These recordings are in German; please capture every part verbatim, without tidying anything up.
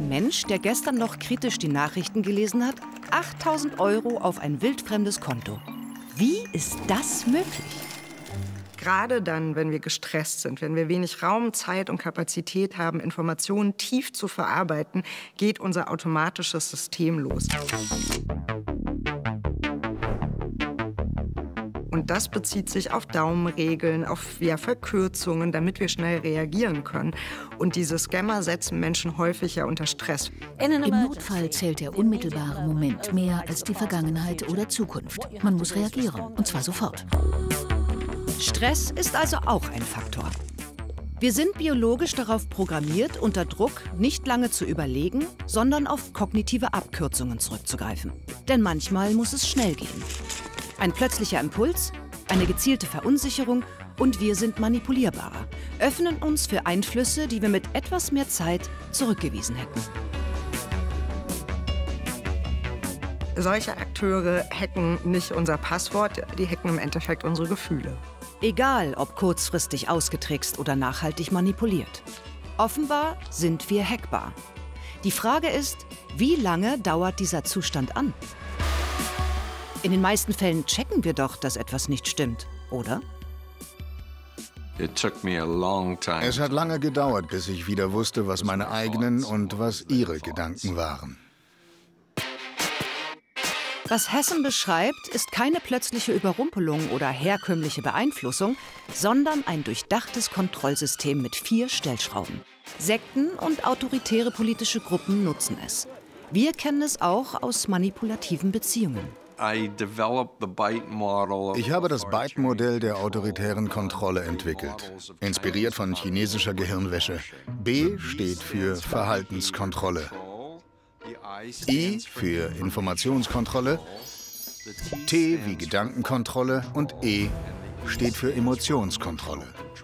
Mensch, der gestern noch kritisch die Nachrichten gelesen hat, achttausend Euro auf ein wildfremdes Konto. Wie ist das möglich? Gerade dann, wenn wir gestresst sind, wenn wir wenig Raum, Zeit und Kapazität haben, Informationen tief zu verarbeiten, geht unser automatisches System los. Und das bezieht sich auf Daumenregeln, auf ja, Verkürzungen, damit wir schnell reagieren können. Und diese Scammer setzen Menschen häufig ja unter Stress. Im Notfall zählt der unmittelbare Moment mehr als die Vergangenheit oder Zukunft. Man muss reagieren, und zwar sofort. Stress ist also auch ein Faktor. Wir sind biologisch darauf programmiert, unter Druck nicht lange zu überlegen, sondern auf kognitive Abkürzungen zurückzugreifen. Denn manchmal muss es schnell gehen. Ein plötzlicher Impuls, eine gezielte Verunsicherung und wir sind manipulierbarer, öffnen uns für Einflüsse, die wir mit etwas mehr Zeit zurückgewiesen hätten. Solche Akteure hacken nicht unser Passwort, die hacken im Endeffekt unsere Gefühle. Egal, ob kurzfristig ausgetrickst oder nachhaltig manipuliert. Offenbar sind wir hackbar. Die Frage ist, wie lange dauert dieser Zustand an? In den meisten Fällen checken wir doch, dass etwas nicht stimmt, oder? Es hat lange gedauert, bis ich wieder wusste, was meine eigenen und was Ihre Gedanken waren. Was Hassan beschreibt, ist keine plötzliche Überrumpelung oder herkömmliche Beeinflussung, sondern ein durchdachtes Kontrollsystem mit vier Stellschrauben. Sekten und autoritäre politische Gruppen nutzen es. Wir kennen es auch aus manipulativen Beziehungen. Ich habe das Byte-Modell der autoritären Kontrolle entwickelt, inspiriert von chinesischer Gehirnwäsche. B steht für Verhaltenskontrolle. I für Informationskontrolle, T wie Gedankenkontrolle und E steht für Emotionskontrolle.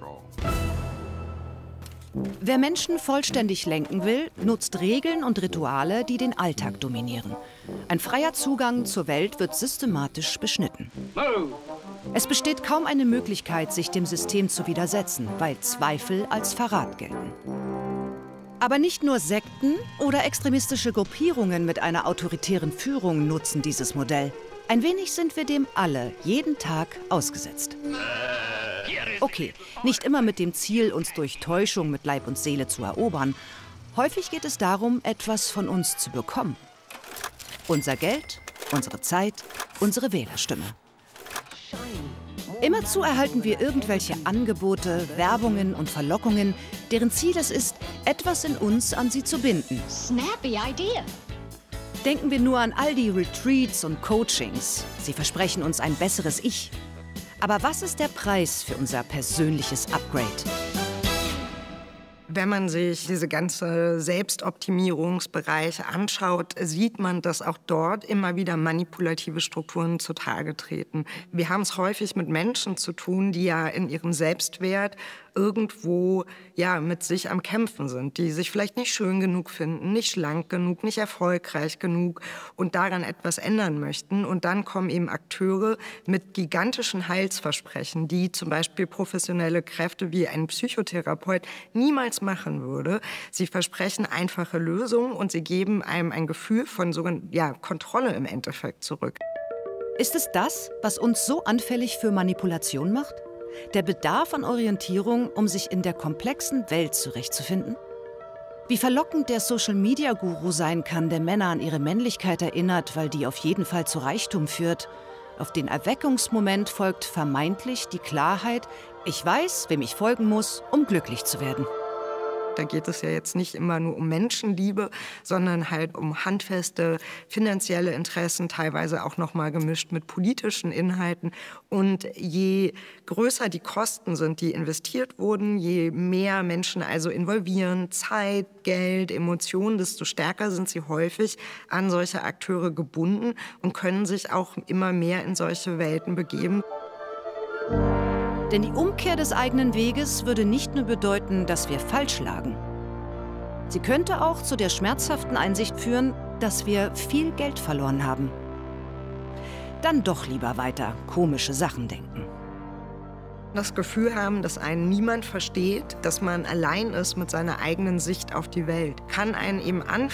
Wer Menschen vollständig lenken will, nutzt Regeln und Rituale, die den Alltag dominieren. Ein freier Zugang zur Welt wird systematisch beschnitten. Es besteht kaum eine Möglichkeit, sich dem System zu widersetzen, weil Zweifel als Verrat gelten. Aber nicht nur Sekten oder extremistische Gruppierungen mit einer autoritären Führung nutzen dieses Modell. Ein wenig sind wir dem alle jeden Tag ausgesetzt. Okay, nicht immer mit dem Ziel, uns durch Täuschung mit Leib und Seele zu erobern. Häufig geht es darum, etwas von uns zu bekommen. Unser Geld, unsere Zeit, unsere Wählerstimme. Immerzu erhalten wir irgendwelche Angebote, Werbungen und Verlockungen, deren Ziel es ist, etwas in uns an sie zu binden. Snappy idea. Denken wir nur an all die Retreats und Coachings. Sie versprechen uns ein besseres Ich. Aber was ist der Preis für unser persönliches Upgrade? Wenn man sich diese ganze Selbstoptimierungsbereiche anschaut, sieht man, dass auch dort immer wieder manipulative Strukturen zutage treten. Wir haben es häufig mit Menschen zu tun, die ja in ihrem Selbstwert irgendwo ja, mit sich am Kämpfen sind, die sich vielleicht nicht schön genug finden, nicht schlank genug, nicht erfolgreich genug und daran etwas ändern möchten. Und dann kommen eben Akteure mit gigantischen Heilsversprechen, die zum Beispiel professionelle Kräfte wie ein Psychotherapeut niemals machen würde. Sie versprechen einfache Lösungen und sie geben einem ein Gefühl von sogenannter ja, Kontrolle im Endeffekt zurück. Ist es das, was uns so anfällig für Manipulation macht? Der Bedarf an Orientierung, um sich in der komplexen Welt zurechtzufinden? Wie verlockend der Social-Media-Guru sein kann, der Männer an ihre Männlichkeit erinnert, weil die auf jeden Fall zu Reichtum führt. Auf den Erweckungsmoment folgt vermeintlich die Klarheit, ich weiß, wem ich folgen muss, um glücklich zu werden. Da geht es ja jetzt nicht immer nur um Menschenliebe, sondern halt um handfeste finanzielle Interessen, teilweise auch noch mal gemischt mit politischen Inhalten. Und je größer die Kosten sind, die investiert wurden, je mehr Menschen also involvieren, Zeit, Geld, Emotionen, desto stärker sind sie häufig an solche Akteure gebunden und können sich auch immer mehr in solche Welten begeben. Denn die Umkehr des eigenen Weges würde nicht nur bedeuten, dass wir falsch lagen. Sie könnte auch zu der schmerzhaften Einsicht führen, dass wir viel Geld verloren haben. Dann doch lieber weiter komische Sachen denken. Das Gefühl haben, dass einen niemand versteht, dass man allein ist mit seiner eigenen Sicht auf die Welt, kann einen eben anfangen,